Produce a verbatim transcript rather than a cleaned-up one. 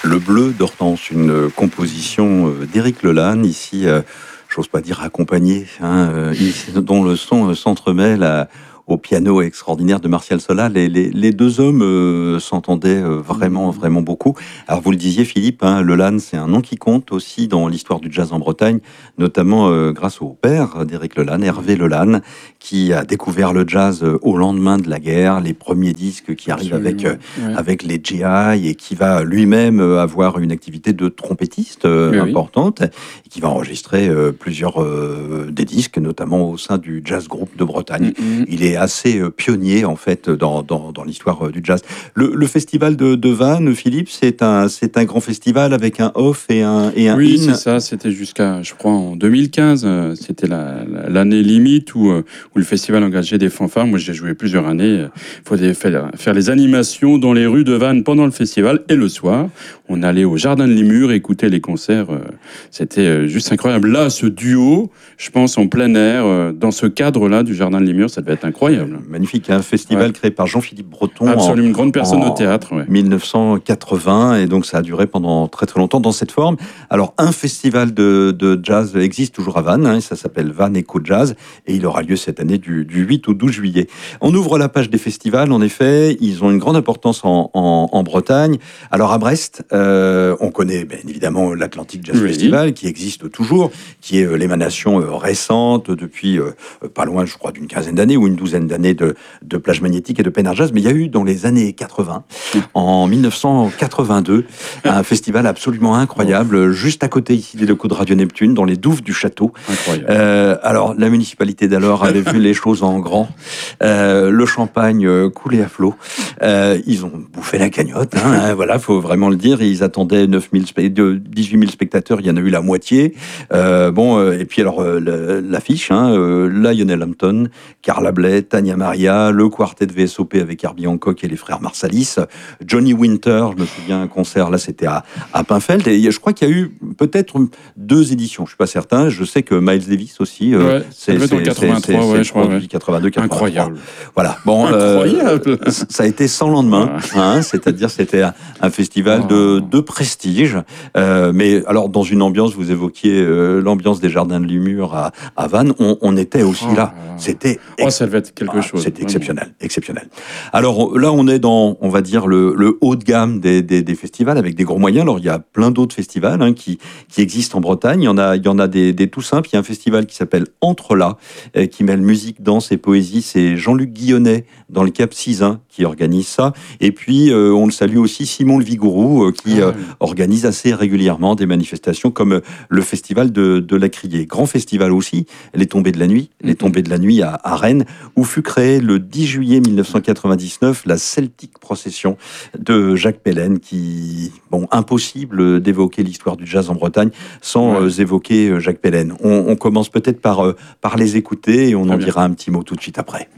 Le Bleu d'Hortense, une composition d'Éric Lelanne, ici, euh, j'ose pas dire accompagné, hein, euh, dont le son s'entremêle à, au piano extraordinaire de Martial Solal. Les, les, les deux hommes euh, s'entendaient euh, vraiment, vraiment beaucoup. Alors vous le disiez, Philippe, hein, Lelanne, c'est un nom qui compte aussi dans l'histoire du jazz en Bretagne, notamment euh, grâce au père d'Éric Lelanne, Hervé Lelanne, qui a découvert le jazz au lendemain de la guerre, les premiers disques qui arrivent avec, euh, ouais. avec les G I, et qui va lui-même avoir une activité de trompettiste euh, oui, importante, oui. et qui va enregistrer euh, plusieurs euh, des disques, notamment au sein du Jazz Group de Bretagne. Mm-hmm. Il est assez euh, pionnier, en fait, dans, dans, dans l'histoire euh, du jazz. Le, le festival de, de Vannes, Philippe, c'est un, c'est un grand festival avec un off et un, et un oui, in. Oui, c'est ça. C'était jusqu'à, je crois, en deux mille quinze. C'était la, la, l'année limite où, où le festival engageait des fanfares. Moi, j'ai joué plusieurs années. Il fallait faire, faire les animations dans les rues de Vannes pendant le festival et le soir. On allait au Jardin de Limur écouter les concerts. C'était juste incroyable. Là, ce duo, je pense, en plein air, dans ce cadre-là du Jardin de Limur, ça devait être incroyable. Magnifique, un festival ouais. créé par Jean-Philippe Breton. Absolument, en, une grande personne en au théâtre. Ouais. dix-neuf cent quatre-vingts, et donc ça a duré pendant très très longtemps dans cette forme. Alors, un festival de, de jazz existe toujours à Vannes, hein, ça s'appelle Vannes Eco Jazz, et il aura lieu cette année du, du huit au douze juillet. On ouvre la page des festivals, en effet, ils ont une grande importance en, en, en Bretagne. Alors, à Brest, euh, on connaît bien évidemment l'Atlantic Jazz oui. Festival, qui existe toujours, qui est l'émanation euh, récente, depuis euh, pas loin, je crois, d'une quinzaine d'années, ou une douzaine d'années de, de plage magnétique et de Penard Jazz, mais il y a eu dans les années quatre-vingts, en dix-neuf cent quatre-vingt-deux, un festival absolument incroyable, juste à côté ici des locaux de Radio Neptune, dans les douves du château. Euh, alors, la municipalité d'alors avait vu les choses en grand, euh, le champagne coulait à flot, euh, ils ont bouffé la cagnotte, hein, voilà, faut vraiment le dire, ils attendaient neuf mille, dix-huit mille spectateurs, il y en a eu la moitié, euh, bon, euh, et puis alors, euh, l'affiche, hein, euh, Lionel Hampton, Carla Bley, Tania Maria, le quartet de V S O P avec Herbie Hancock et les frères Marsalis, Johnny Winter, je me souviens, un concert, là c'était à, à Pinfeld, et je crois qu'il y a eu peut-être deux éditions, je suis pas certain, je sais que Miles Davis aussi, euh, ouais, c'est, c'est, quatre-vingt-trois, c'est, c'est, ouais, je crois, ouais. quatre-vingt-deux, quatre-vingt-trois. Incroyable. Voilà, bon, Incroyable. Euh, ça a été sans lendemain, hein, c'est-à-dire c'était un, un festival oh. de, de prestige, euh, mais alors dans une ambiance, vous évoquiez euh, l'ambiance des Jardins de Limur à, à Vannes, on, on était aussi oh. là, c'était... Oh, ça devait être quelque chose. Ah, c'était exceptionnel, exceptionnel. Alors là, on est dans, on va dire, le, le haut de gamme des, des, des festivals avec des gros moyens. Alors il y a plein d'autres festivals hein, qui, qui existent en Bretagne. Il y en a, il y en a des, des tout simples. Il y a un festival qui s'appelle Entre-là, euh, qui mêle musique, danse et poésie. C'est Jean-Luc Guillonnet dans le Cap Sizun qui organise ça. Et puis euh, on le salue aussi Simon Le Vigourou euh, qui euh, organise assez régulièrement des manifestations comme euh, le festival de, de la Criée. Grand festival aussi, les Tombées de la Nuit, les Tombées de la Nuit à, à Rennes, où fut créé le dix juillet mille neuf cent quatre-vingt-dix-neuf la Celtic Procession de Jacques Pellen, qui, bon, impossible d'évoquer l'histoire du jazz en Bretagne sans ouais. euh, évoquer Jacques Pellen. On, on commence peut-être par, euh, par les écouter et on Très en bien. dira un petit mot tout de suite après.